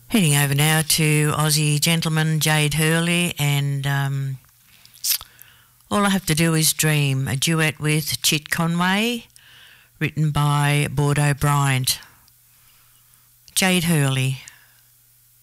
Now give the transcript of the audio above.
Heading over now to Aussie gentleman Jade Hurley, and All I Have to Do Is Dream, a duet with Chit Conway, written by Bordeaux Bryant. Jade Hurley.